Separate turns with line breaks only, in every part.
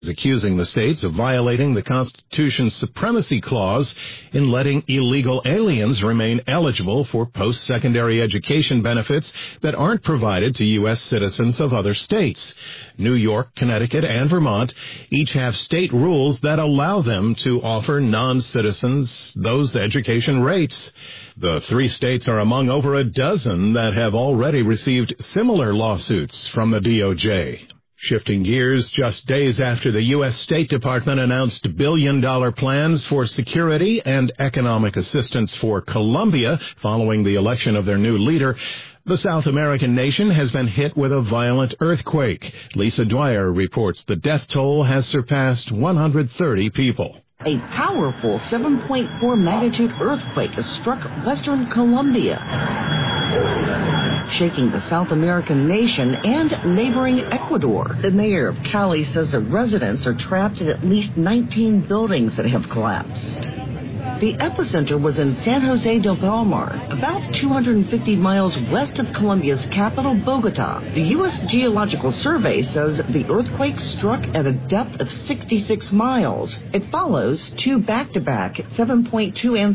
is accusing the states of violating the Constitution's supremacy clause in letting illegal aliens remain eligible for post-secondary education benefits that aren't provided to U.S. citizens of other states. New York, Connecticut, and Vermont each have state rules that allow them to offer non-citizens those education rates. The three states are among over a dozen that have already received similar lawsuits from the DOJ. Shifting gears, just days after the U.S. State Department announced billion-dollar plans for security and economic assistance for Colombia following the election of their new leader, the South American nation has been hit with a violent earthquake. Lisa Dwyer reports the death toll has surpassed 130 people.
A powerful 7.4 magnitude earthquake has struck western Colombia, shaking the South American nation and neighboring Ecuador. The mayor of Cali says that residents are trapped in at least 19 buildings that have collapsed. The epicenter was in San Jose del Palmar, about 250 miles west of Colombia's capital, Bogota. The U.S. Geological Survey says the earthquake struck at a depth of 66 miles. It follows two back-to-back 7.2 and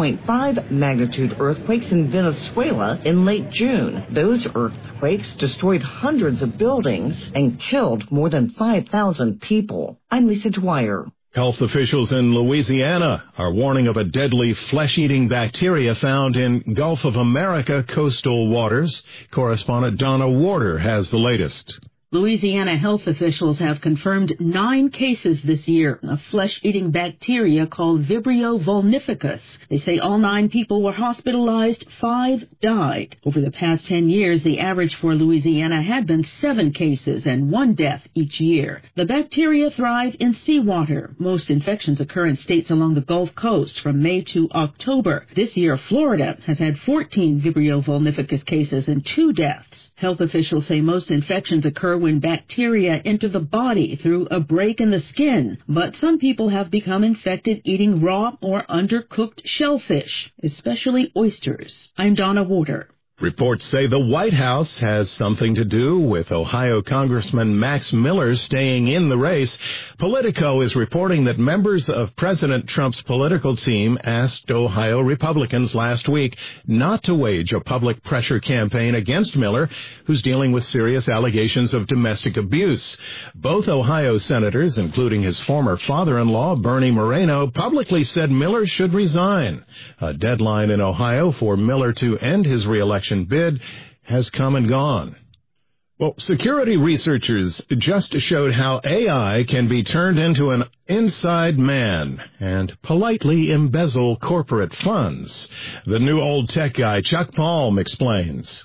7.5 magnitude earthquakes in Venezuela in late June. Those earthquakes destroyed hundreds of buildings and killed more than 5,000 people. I'm Lisa Dwyer.
Health officials in Louisiana are warning of a deadly flesh-eating bacteria found in Gulf of America coastal waters. Correspondent Donna Warder has the latest.
Louisiana health officials have confirmed 9 cases this year of flesh-eating bacteria called Vibrio vulnificus. They say all 9 people were hospitalized, 5 died. Over the past 10 years, the average for Louisiana had been 7 cases and 1 death each year. The bacteria thrive in seawater. Most infections occur in states along the Gulf Coast from May to October. This year, Florida has had 14 Vibrio vulnificus cases and 2 deaths. Health officials say most infections occur when bacteria enter the body through a break in the skin, but some people have become infected eating raw or undercooked shellfish, especially oysters. I'm Donna Warder.
Reports say the White House has something to do with Ohio Congressman Max Miller staying in the race. Politico is reporting that members of President Trump's political team asked Ohio Republicans last week not to wage a public pressure campaign against Miller, who's dealing with serious allegations of domestic abuse. Both Ohio senators, including his former father-in-law, Bernie Moreno, publicly said Miller should resign. A deadline in Ohio for Miller to end his reelection bid has come and gone. Well, security researchers just showed how AI can be turned into an inside man and politely embezzle corporate funds. The new old tech guy, Chuck Palm, explains.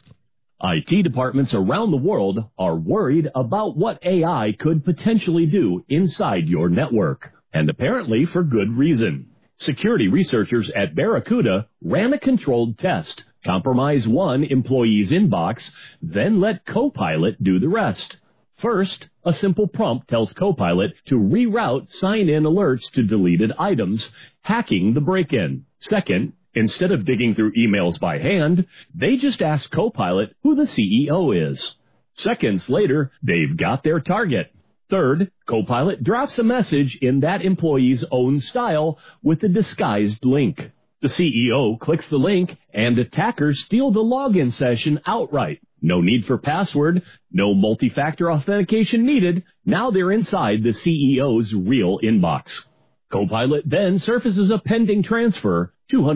IT departments around the world are worried about what AI could potentially do inside your network, and apparently for good reason. Security researchers at Barracuda ran a controlled test. Compromise one employee's inbox, then let Copilot do the rest. First, a simple prompt tells Copilot to reroute sign-in alerts to deleted items, hacking the break-in. Second, instead of digging through emails by hand, they just ask Copilot who the CEO is. Seconds later, they've got their target. Third, Copilot drops a message in that employee's own style with a disguised link. The CEO clicks the link, and attackers steal the login session outright. No need for password, no multi-factor authentication needed. Now they're inside the CEO's real inbox. Copilot then surfaces a pending transfer,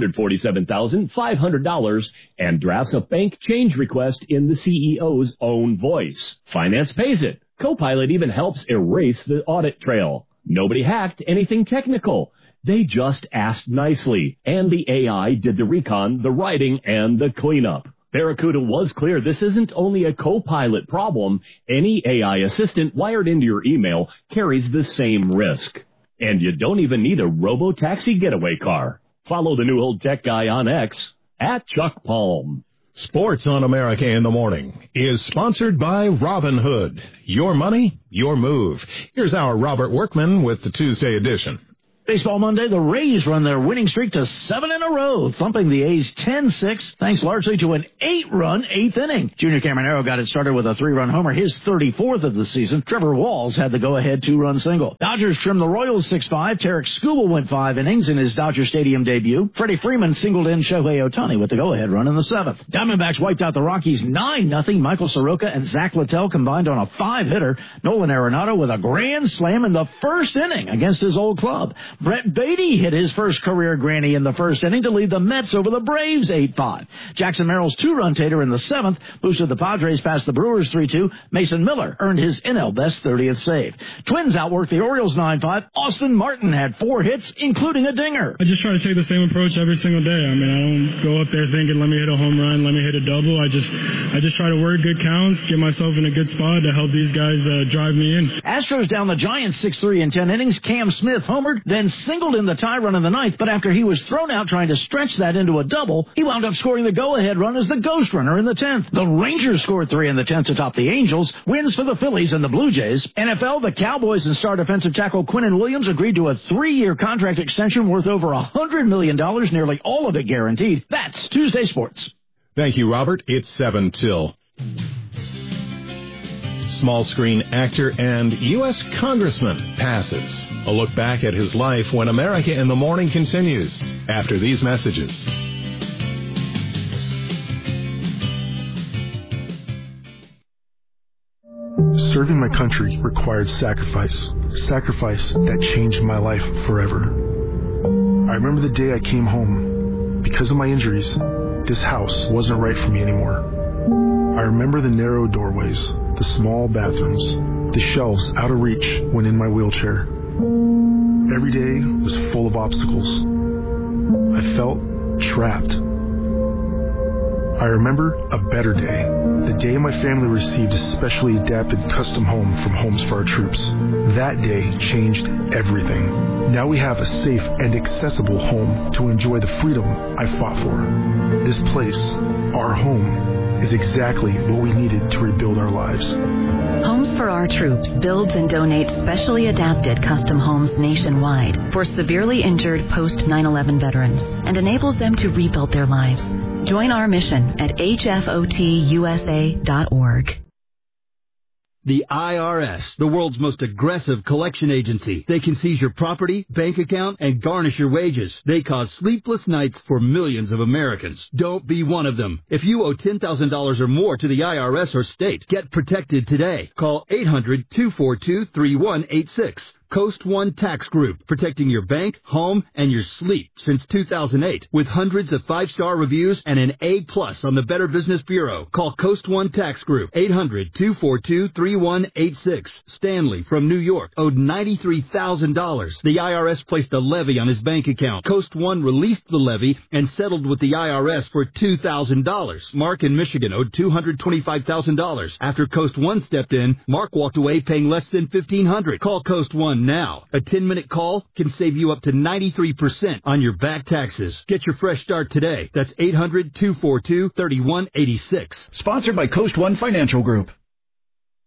$247,500, and drafts a bank change request in the CEO's own voice. Finance pays it. Copilot even helps erase the audit trail. Nobody hacked anything technical. They just asked nicely, and the AI did the recon, the writing, and the cleanup. Barracuda was clear this isn't only a Copilot problem. Any AI assistant wired into your email carries the same risk. And you don't even need a robo-taxi getaway car. Follow the new old tech guy on X, @ChuckPalm.
Sports on America in the Morning is sponsored by Robinhood. Your money, your move. Here's our Robert Workman with the Tuesday edition.
Baseball Monday, the Rays run their winning streak to 7 in a row, thumping the A's 10-6, thanks largely to an 8-run 8th inning. Junior Caminero got it started with a 3-run homer, his 34th of the season. Trevor Walls had the go-ahead 2-run single. Dodgers trimmed the Royals 6-5. Tarek Skubal went 5 innings in his Dodger Stadium debut. Freddie Freeman singled in Shohei Ohtani with the go-ahead run in the 7th. Diamondbacks wiped out the Rockies 9-0. Michael Soroka and Zach Littell combined on a 5-hitter. Nolan Arenado with a grand slam in the first inning against his old club. Brett Beatty hit his first career granny in the first inning to lead the Mets over the Braves 8-5. Jackson Merrill's 2-run tater in the 7th boosted the Padres past the Brewers 3-2. Mason Miller earned his NL Best 30th save. Twins outworked the Orioles 9-5. Austin Martin had 4 hits, including a dinger.
I just try to take the same approach every single day. I mean, I don't go up there thinking, let me hit a home run, let me hit a double. I just try to work good counts, get myself in a good spot to help these guys drive me in.
Astros down the Giants 6-3 in 10 innings. Cam Smith homered, then singled in the tie run in the 9th, but after he was thrown out trying to stretch that into a double, he wound up scoring the go-ahead run as the ghost runner in the 10th. The Rangers scored 3 in the 10th to top the Angels. Wins for the Phillies and the Blue Jays. NFL, the Cowboys and star defensive tackle Quinnen Williams agreed to a 3-year contract extension worth over $100 million, nearly all of it guaranteed. That's Tuesday Sports.
Thank you, Robert. It's 7 till. Small screen actor and U.S. Congressman passes. A look back at his life when America in the Morning continues after these messages.
Serving my country required sacrifice that changed my life forever. I remember the day I came home. Because of my injuries, this house wasn't right for me anymore. I remember the narrow doorways, the small bathrooms, the shelves out of reach when in my wheelchair. Every day was full of obstacles. I felt trapped. I remember a better day, the day my family received a specially adapted custom home from Homes for Our Troops. That day changed everything. Now we have a safe and accessible home to enjoy the freedom I fought for. This place, our home, is exactly what we needed to rebuild our lives.
Homes for Our Troops builds and donates specially adapted custom homes nationwide for severely injured post-9/11 veterans and enables them to rebuild their lives. Join our mission at hfotusa.org.
The IRS, the world's most aggressive collection agency. They can seize your property, bank account, and garnish your wages. They cause sleepless nights for millions of Americans. Don't be one of them. If you owe $10,000 or more to the IRS or state, get protected today. Call 800-242-3186. Coast One Tax Group, protecting your bank, home, and your sleep since 2008. With hundreds of 5-star reviews and an A+ on the Better Business Bureau. Call Coast One Tax Group, 800-242-3186. Stanley from New York owed $93,000. The IRS placed a levy on his bank account. Coast One released the levy and settled with the IRS for $2,000. Mark in Michigan owed $225,000. After Coast One stepped in, Mark walked away paying less than $1,500. Call Coast One now. A 10-minute call can save you up to 93% on your back taxes. Get your fresh start today. That's 800-242-3186.
Sponsored by Coast One Financial Group.